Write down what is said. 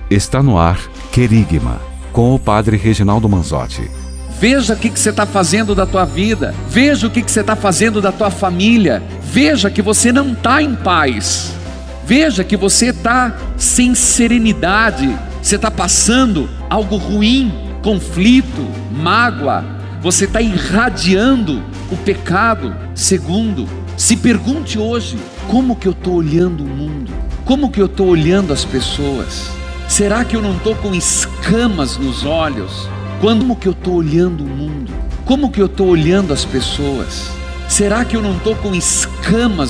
Está no ar Querigma, com o Padre Reginaldo Manzotti. Veja o que você está fazendo da tua vida. Veja o que você está fazendo da tua família. Veja que você não está em paz. Veja que você está sem serenidade. Você está passando algo ruim, conflito, mágoa. Você está irradiando o pecado. Segundo, se pergunte hoje: como que eu estou olhando o mundo? Como que eu estou olhando as pessoas? Será que eu não estou com escamas nos olhos? Como que eu estou olhando o mundo? Como que eu estou olhando as pessoas? Será que eu não estou com escamas